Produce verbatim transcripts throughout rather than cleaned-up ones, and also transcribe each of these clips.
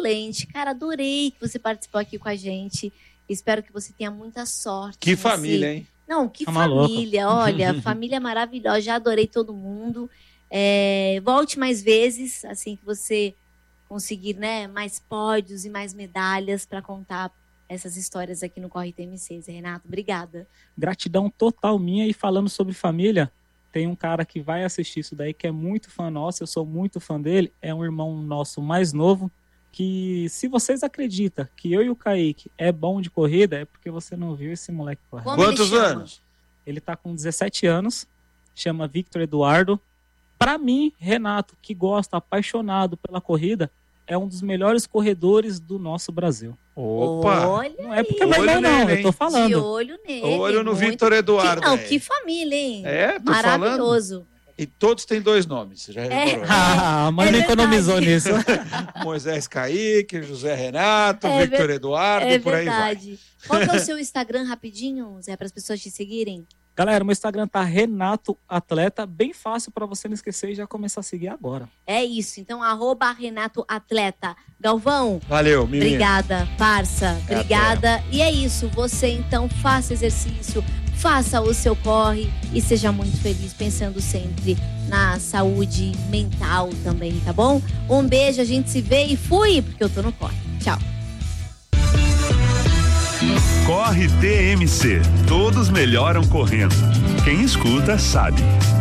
excelente. Cara, adorei que você participou aqui com a gente. Espero que você tenha muita sorte. Que família, hein? Não, que Tá família. Olha, família maravilhosa. Já adorei todo mundo. É, volte mais vezes, assim que você conseguir, né, mais pódios e mais medalhas para contar essas histórias aqui no Corre T M C. Renato, obrigada. Gratidão total minha. E falando sobre família, tem um cara que vai assistir isso daí que é muito fã nosso, eu sou muito fã dele, é um irmão nosso mais novo, que se vocês acreditam que eu e o Kaique é bom de corrida, é porque você não viu esse moleque correndo. Como Quantos ele chama? anos? Ele tá com dezessete anos, chama Victor Eduardo. Pra mim, Renato, que gosta, apaixonado pela corrida, é um dos melhores corredores do nosso Brasil. Opa! Olha Não é porque é aí. melhor Olho não, nele, eu tô hein? De falando. olho nele. Olho no muito. Victor Eduardo. Que, não, aí. que família, hein? É, tô Maravilhoso. E todos têm dois nomes, você já reparou? Ah, mas É não verdade. economizou nisso. Moisés Kaique, José Renato, É Victor ver- Eduardo, É por aí vai. verdade. Qual que é o seu Instagram rapidinho, Zé, para as pessoas te seguirem? Galera, meu Instagram tá Renato Atleta, bem fácil pra você não esquecer e já começar a seguir agora. É isso. Então, arroba Renato Atleta. Galvão, Valeu, menino. obrigada, parça. Obrigada. E é isso. Você, então, faça exercício, faça o seu corre e seja muito feliz, pensando sempre na saúde mental também, tá bom? Um beijo, a gente se vê e fui, porque eu tô no corre. Tchau. Corre T M C. Todos melhoram correndo. Quem escuta sabe.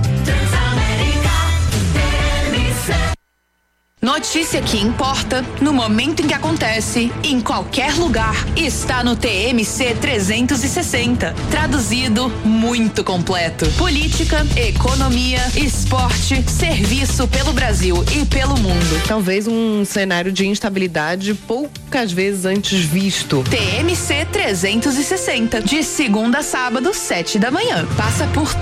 Notícia que importa, no momento em que acontece, em qualquer lugar, está no T M C trezentos e sessenta. Traduzido, muito completo. Política, economia, esporte, serviço pelo Brasil e pelo mundo. Talvez um cenário de instabilidade poucas vezes antes visto. T M C trezentos e sessenta, de segunda a sábado, sete da manhã. Passa por